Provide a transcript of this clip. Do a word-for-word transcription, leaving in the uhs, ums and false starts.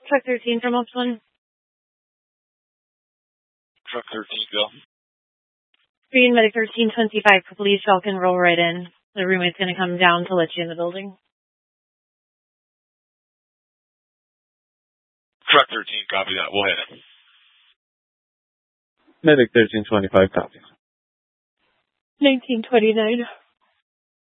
Truck thirteen from Ops one. Truck thirteen, go. Green Medic thirteen twenty-five for police. Y'all can roll right in. The roommate's going to come down to let you in the building. Truck thirteen, copy that. We'll hit it. Medic thirteen twenty-five, copy. nineteen twenty-nine.